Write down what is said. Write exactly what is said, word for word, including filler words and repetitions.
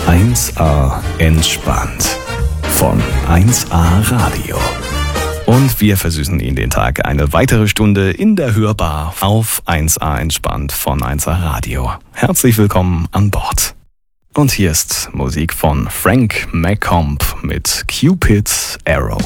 eins a entspannt von eins a Radio. Und wir versüßen Ihnen den Tag eine weitere Stunde in der Hörbar auf eins a entspannt von eins a Radio. Herzlich willkommen an Bord. Und hier ist Musik von Frank McComb mit Cupid's Arrow.